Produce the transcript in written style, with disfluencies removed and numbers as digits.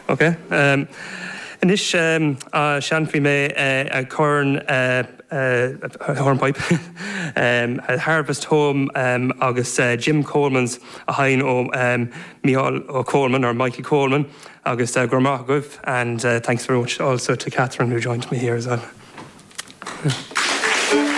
Okay. Inis seanfí mé a corn hornpipe a Harvest Home agus Jim Coleman's a hain ó Michael Coleman or Michael Coleman agus Gormagov, and thanks very much also to Catherine who joined me here as well.